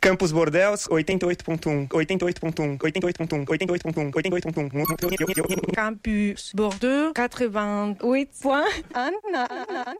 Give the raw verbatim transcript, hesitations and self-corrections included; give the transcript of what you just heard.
Campus Bordeaux, oitenta e oito ponto um, oitenta e oito ponto um, oitenta e oito ponto um, oitenta e oito ponto um, oitenta e oito ponto um. Campus Bordeaux, quatre-vingt-huit point un.